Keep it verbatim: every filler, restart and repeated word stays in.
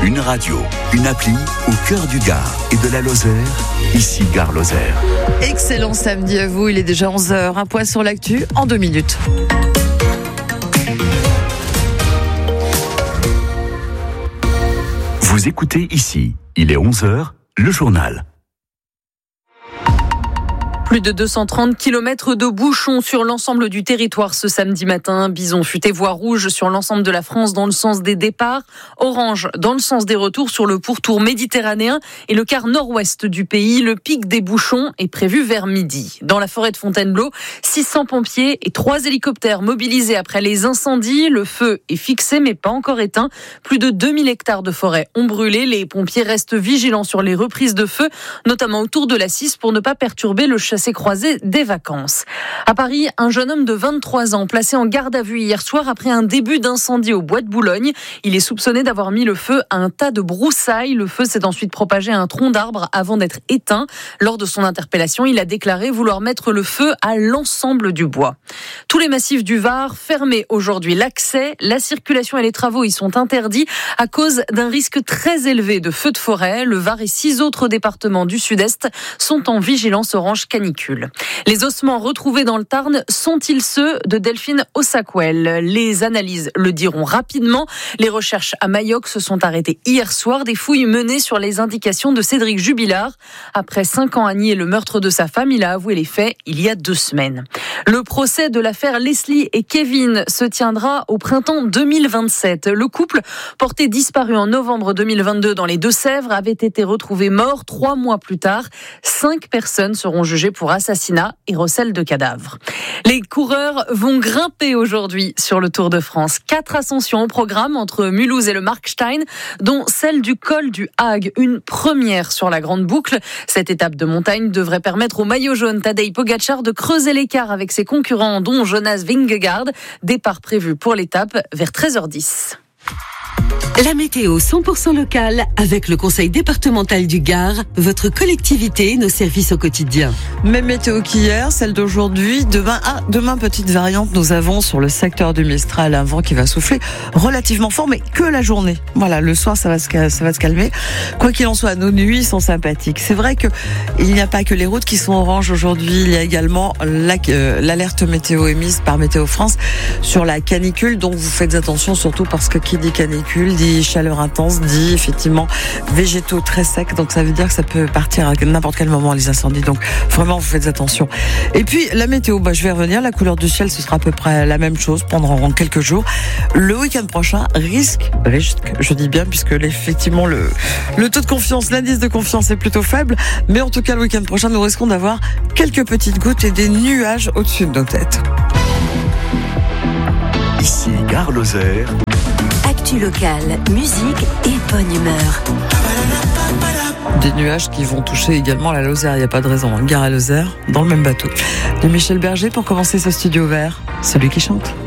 Une radio, une appli au cœur du Gard et de la Lozère, ici Gare Lozère. Excellent samedi à vous, il est déjà onze heures. Un point sur l'actu en deux minutes. Vous écoutez ici, il est onze heures, le journal. Plus de deux cent trente kilomètres de bouchons sur l'ensemble du territoire ce samedi matin. Bison futé, voie rouge sur l'ensemble de la France dans le sens des départs. Orange dans le sens des retours sur le pourtour méditerranéen et le quart nord-ouest du pays. Le pic des bouchons est prévu vers midi. Dans la forêt de Fontainebleau, six cents pompiers et trois hélicoptères mobilisés après les incendies. Le feu est fixé mais pas encore éteint. Plus de deux mille hectares de forêt ont brûlé. Les pompiers restent vigilants sur les reprises de feu, notamment autour de la Cisse pour ne pas perturber le chassé croisé des vacances. À Paris, un jeune homme de vingt-trois ans placé en garde à vue hier soir après un début d'incendie au bois de Boulogne. Il est soupçonné d'avoir mis le feu à un tas de broussailles. Le feu s'est ensuite propagé à un tronc d'arbre avant d'être éteint. Lors de son interpellation, il a déclaré vouloir mettre le feu à l'ensemble du bois. Tous les massifs du Var fermés aujourd'hui. L'accès, la circulation et les travaux y sont interdits à cause d'un risque très élevé de feux de forêt. Le Var et six autres départements du Sud-Est sont en vigilance orange canicule. Les ossements retrouvés dans le Tarn sont-ils ceux de Delphine Ossaquel ? Les analyses le diront rapidement. Les recherches à Mayoc se sont arrêtées hier soir. Des fouilles menées sur les indications de Cédric Jubilard. Après cinq ans à nier le meurtre de sa femme, il a avoué les faits il y a deux semaines. Le procès de l'affaire Leslie et Kevin se tiendra au printemps deux mille vingt-sept. Le couple, porté disparu en novembre deux mille vingt-deux dans les Deux-Sèvres, avait été retrouvé mort trois mois plus tard. Cinq personnes seront jugées pour assassinat et recel de cadavres. Les coureurs vont grimper aujourd'hui sur le Tour de France. Quatre ascensions au programme entre Mulhouse et le Markstein, dont celle du col du Hague, une première sur la grande boucle. Cette étape de montagne devrait permettre au maillot jaune Tadej Pogačar de creuser l'écart avec ses concurrents, dont Jonas Vingegaard. Départ prévu pour l'étape vers treize heures dix. La météo cent pour cent locale avec le conseil départemental du Gard, votre collectivité, nos services au quotidien. Même météo qu'hier, celle d'aujourd'hui. Demain, ah, demain, petite variante, nous avons sur le secteur du Mistral un vent qui va souffler relativement fort, mais que la journée. Voilà, le soir, ça va se, ça va se calmer. Quoi qu'il en soit, nos nuits sont sympathiques. C'est vrai que il n'y a pas que les routes qui sont oranges aujourd'hui, il y a également la, euh, l'alerte météo émise par Météo France sur la canicule, donc vous faites attention surtout parce que qui dit canicule dit chaleur intense, dit effectivement végétaux très secs, donc ça veut dire que ça peut partir à n'importe quel moment les incendies, donc vraiment vous faites attention. Et puis la météo, bah, je vais revenir, la couleur du ciel ce sera à peu près la même chose pendant quelques jours. Le week-end prochain risque, risque je dis bien puisque effectivement le, le taux de confiance, l'indice de confiance est plutôt faible, mais en tout cas le week-end prochain nous risquons d'avoir quelques petites gouttes et des nuages au-dessus de nos têtes. Ici Gare Lozère. Actu locale, musique et bonne humeur. Des nuages qui vont toucher également la Lozère, il n'y a pas de raison. Gare à Lozère, dans le même bateau. De Michel Berger pour commencer ce studio vert, celui qui chante.